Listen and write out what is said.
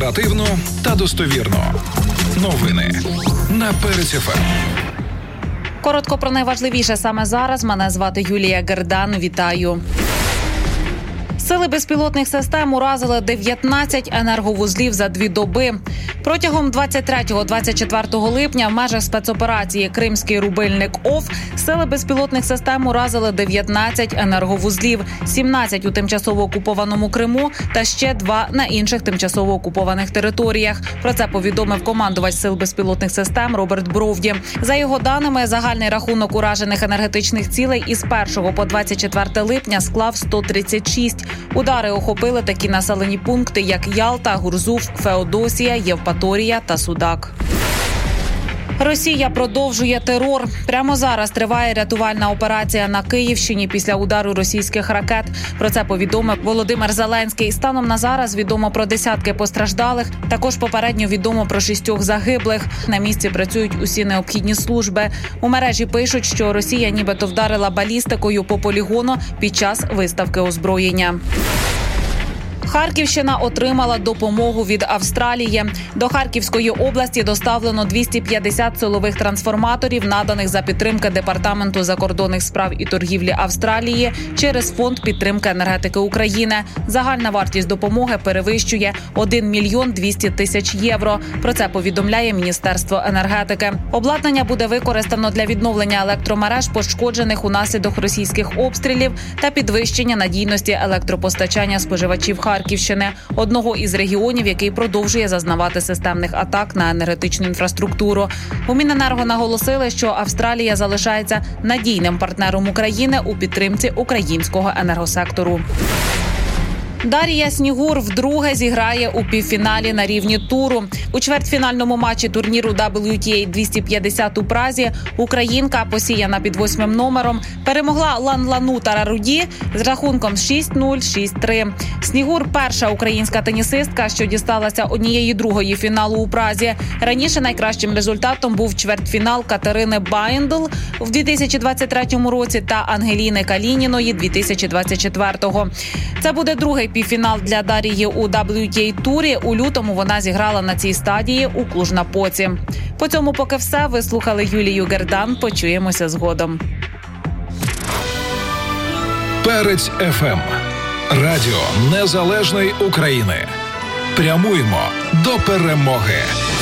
Оперативно та достовірно. Новини на Перець ФМ. Коротко про найважливіше саме зараз. Мене звати Юлія Гердан. Вітаю. Сили безпілотних систем уразили 19 енерговузлів за 2 доби. Протягом 23-24 липня в межах спецоперації «Кримський рубильник ОФ» сили безпілотних систем уразили 19 енерговузлів, 17 у тимчасово окупованому Криму та ще 2 на інших тимчасово окупованих територіях. Про це повідомив командувач сил безпілотних систем Роберт Бровді. За його даними, загальний рахунок уражених енергетичних цілей із 1 по 24 липня склав 136. Удари охопили такі населені пункти, як Ялта, Гурзуф, Феодосія, Євпаторія та Судак. Росія продовжує терор. Прямо зараз триває рятувальна операція на Київщині після удару російських ракет. Про це повідомив Володимир Зеленський. Станом на зараз відомо про десятки постраждалих. Також попередньо відомо про 6 загиблих. На місці працюють усі необхідні служби. У мережі пишуть, що Росія нібито вдарила балістикою по полігону під час виставки озброєння. Харківщина отримала допомогу від Австралії. До Харківської області доставлено 250 силових трансформаторів, наданих за підтримки Департаменту закордонних справ і торгівлі Австралії через Фонд підтримки енергетики України. Загальна вартість допомоги перевищує 1 мільйон 200 тисяч євро. Про це повідомляє Міністерство енергетики. Обладнання буде використано для відновлення електромереж, пошкоджених унаслідок російських обстрілів, та підвищення надійності електропостачання споживачів Харківщини, одного із регіонів, який продовжує зазнавати системних атак на енергетичну інфраструктуру. У Міненерго наголосили, що Австралія залишається надійним партнером України у підтримці українського енергосектору. Дар'я Снігур вдруге зіграє у півфіналі на рівні туру. У чвертьфінальному матчі турніру WTA 250 у Празі українка, посіяна під 8 номером, перемогла Ланлану Тараруді з рахунком 6-0, 6-3. Снігур – перша українська тенісистка, що дісталася 1/2 фіналу у Празі. Раніше найкращим результатом був чвертьфінал Катерини Байндл в 2023 році та Ангеліни Калініної 2024-го. Це буде другий півфінал для Дар'ї у WTA-турі. У лютому вона зіграла на цій стадії у Клуж-Напоці. По цьому поки все. Ви слухали Юлію Гердан. Почуємося згодом. Перець ФМ. Радіо Незалежної України. Прямуємо до перемоги.